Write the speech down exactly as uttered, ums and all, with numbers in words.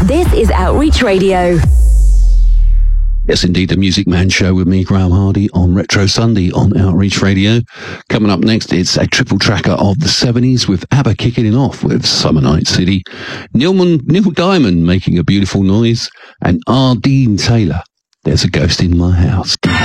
This is Outreach Radio. Yes, indeed, the Music Man Show with me, Graham Hardy, on Retro Sunday on Outreach Radio. Coming up next, it's a triple tracker of the seventies with ABBA kicking it off with Summer Night City, Neil, Mon- Neil Diamond making a beautiful noise, and R. Dean Taylor, There's a Ghost in My House.